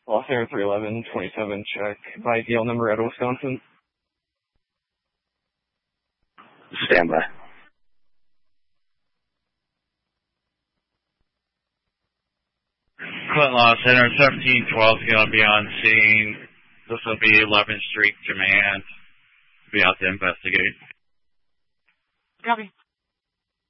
Los Air 311, 27, check. By DL number at Wisconsin. Stand by. Clinton Law Center, 1712 is going to be on scene. This will be 11th Street Command. Be out to investigate. Copy.